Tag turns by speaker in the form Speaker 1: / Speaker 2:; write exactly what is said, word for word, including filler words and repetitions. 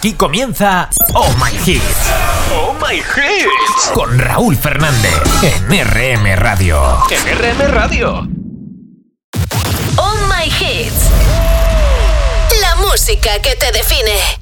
Speaker 1: Aquí comienza Oh My Hits.
Speaker 2: Oh My Hits.
Speaker 1: Con Raúl Fernández en R M Radio.
Speaker 2: En R M Radio.
Speaker 3: Oh My Hits. La música que te define.